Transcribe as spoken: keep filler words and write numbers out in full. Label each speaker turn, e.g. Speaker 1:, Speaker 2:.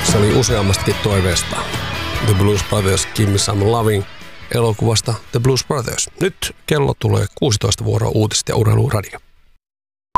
Speaker 1: Se oli useammastakin toiveesta. The Blues Brothers, Give Me Some Loving elokuvasta The Blues Brothers. Nyt kello tulee kuusitoista vuoroa uutiset ja urheiluradio.